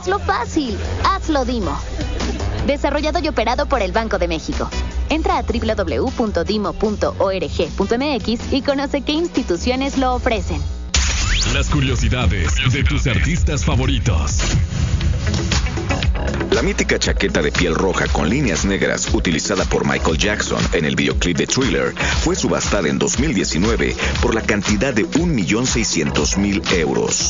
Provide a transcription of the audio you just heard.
Hazlo fácil. Hazlo Dimo. Desarrollado y operado por el Banco de México. Entra a www.dimo.org.mx y conoce qué instituciones lo ofrecen. Las curiosidades de tus artistas favoritos. La mítica chaqueta de piel roja con líneas negras utilizada por Michael Jackson en el videoclip de Thriller fue subastada en 2019 por la cantidad de 1.600.000 euros.